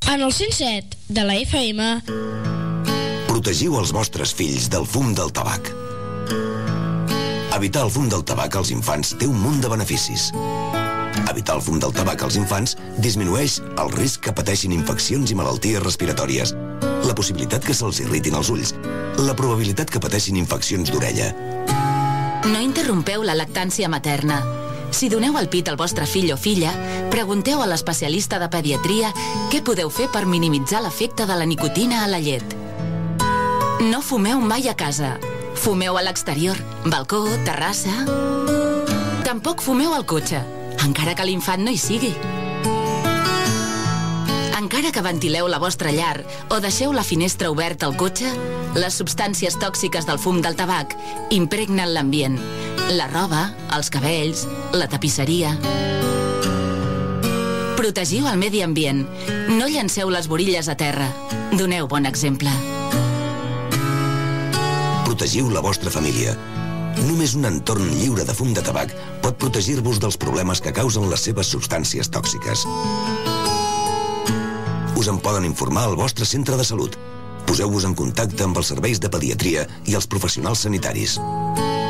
En el 107 de la FM. Protegiu els vostres fills del fum del tabac. Evitar el fum del tabac als infants té un munt de beneficis. Evitar el fum del tabac als infants disminueix el risc que pateixin infeccions i malalties respiratòries, la possibilitat que se'ls irritin els ulls, la probabilitat que pateixin infeccions d'orella. No interrompeu la lactància materna. Si doneu el pit al vostre fill o filla, pregunteu a l'especialista de pediatria què podeu fer per minimitzar l'efecte de la nicotina a la llet. No fumeu mai a casa. Fumeu a l'exterior, balcó, terrassa. Tampoc fumeu al cotxe, encara que l'infant no hi sigui. Encara que ventileu la vostra llar o deixeu la finestra oberta al cotxe, les substàncies tòxiques del fum del tabac impregnen l'ambient. La roba, els cabells, la tapisseria. Protegiu el medi ambient. No llanceu les borilles a terra. Doneu bon exemple. Protegiu la vostra família. Només un entorn lliure de fum de tabac pot protegir-vos dels problemes que causen les seves substàncies tòxiques. Us en poden informar al vostre centre de salut. Poseu-vos en contacte amb els serveis de pediatria i els professionals sanitaris.